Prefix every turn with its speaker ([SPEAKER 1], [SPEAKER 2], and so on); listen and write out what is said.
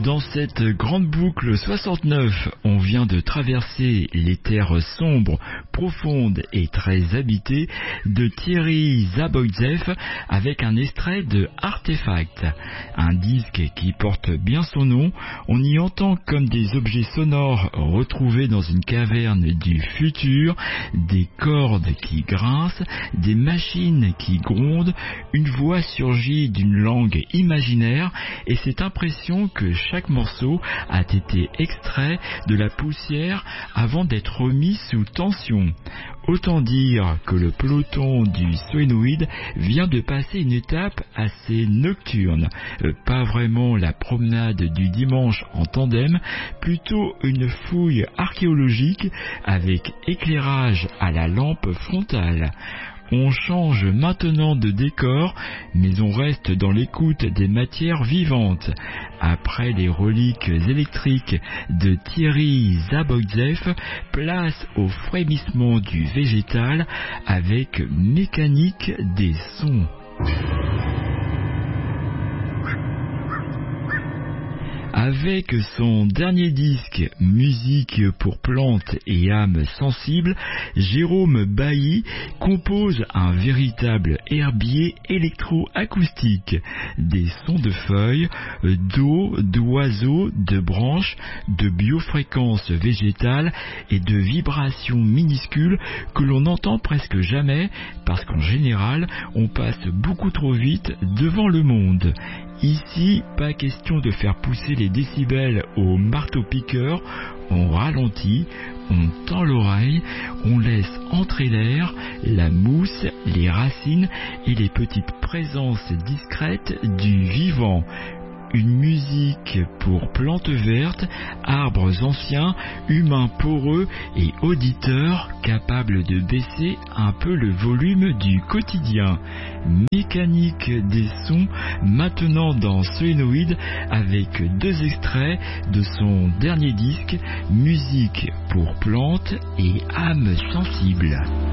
[SPEAKER 1] Dans cette grande boucle 69, on vient de traverser les terres sombres, profondes et très habitées de Thierry Zaboïtsev avec un extrait de Artefact, un disque qui porte bien son nom. On y entend comme des objets sonores retrouvés dans une caverne du futur, des cordes qui grincent, des machines qui grondent, une voix surgit d'une langue imaginaire et cette impression que chaque morceau a été extrait de la poussière avant d'être remis sous tension. Autant dire que le peloton du Solénoïde vient de passer une étape assez nocturne. Pas vraiment la promenade du dimanche en tandem, plutôt une fouille archéologique avec éclairage à la lampe frontale. On change maintenant de décor, mais on reste dans l'écoute des matières vivantes. Après les reliques électriques de Thierry Zaboïtsev, place au frémissement du végétal avec mécanique des sons. Avec son dernier disque, Musique pour plantes et âmes sensibles, Jérôme Bailly compose un véritable herbier électro-acoustique. Des sons de feuilles, d'eau, d'oiseaux, de branches, de biofréquences végétales et de vibrations minuscules que l'on n'entend presque jamais parce qu'en général, on passe beaucoup trop vite devant le monde. Ici, pas question de faire pousser les décibels au marteau-piqueur, on ralentit, on tend l'oreille, on laisse entrer l'air, la mousse, les racines et les petites présences discrètes du vivant. Une musique pour plantes vertes, arbres anciens, humains poreux et auditeurs capables de baisser un peu le volume du quotidien. Mécanique des sons maintenant dans Solénoïde avec 2 extraits de son dernier disque, Musique pour plantes et âmes sensibles.